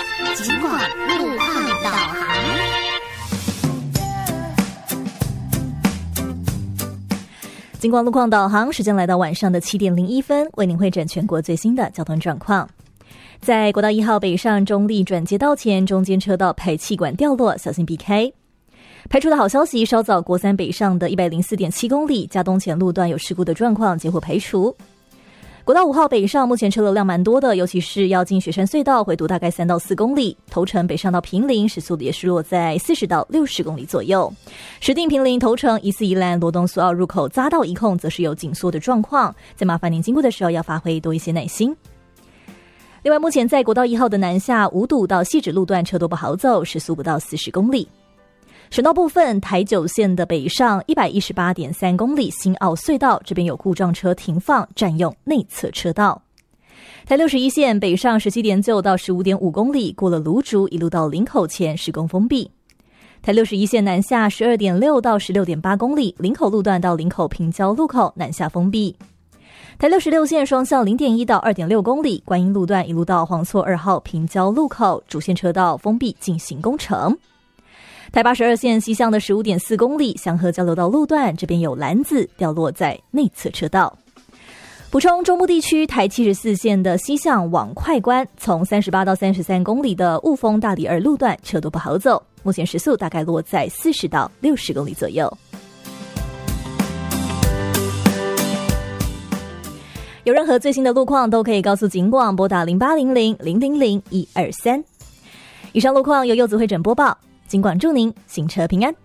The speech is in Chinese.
警广路况导航。 警广路况导航，时间来到晚上的7点01分，为您汇整全国最新的交通状况。在国道1号北上中立转接道前，中间车道排气管掉落，小心避开。排除的好消息，稍早国3北上的 104.7 公里，嘉东前路段有事故的状况结获排除。国道5号北上目前车流量蛮多的，尤其是要进雪山隧道，回堵大概3到4公里，头城北上到坪林时速也是落在40到60公里左右。石碇坪林头城疑似宜兰罗东苏澳入口匝道一控则是有紧缩的状况，再麻烦您经过的时候要发挥多一些耐心。另外，目前在国道1号的南下五堵到汐止路段车多不好走，时速不到40公里。省道部分，台9线的北上 118.3 公里新澳隧道这边有故障车停放，占用内侧车道。台61线北上 17.9 到 15.5 公里，过了芦竹一路到林口前施工封闭。台61线南下 12.6 到 16.8 公里，林口路段到林口平交路口南下封闭。台66线双向 0.1 到 2.6 公里，观音路段一路到黄厝2号平交路口，主线车道封闭进行工程。台82线西向的 15.4 公里，祥和交流道路段这边有篮子掉落在内侧车道。补充中部地区台74线的西向往快关，从38到33公里的雾峰大里2路段车都不好走，目前时速大概落在40到60公里左右。有任何最新的路况都可以告诉警广，拨打0800-000-123。以上路况由柚子会诊播报，警广祝您行车平安。